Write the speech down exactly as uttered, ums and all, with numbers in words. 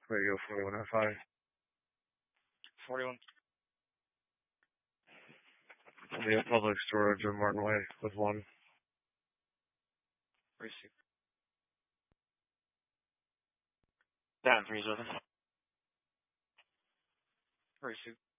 Radio forty-one F I. forty-one. The public storage of Martin Way with one. Receive. Down three seven. Receive.